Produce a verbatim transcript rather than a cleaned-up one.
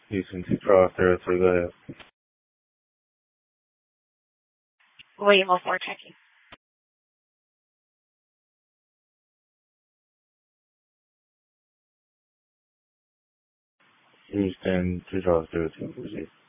Houston two Charles zero three, go ahead. William oh four checking. Houston two Charles zero two, proceed.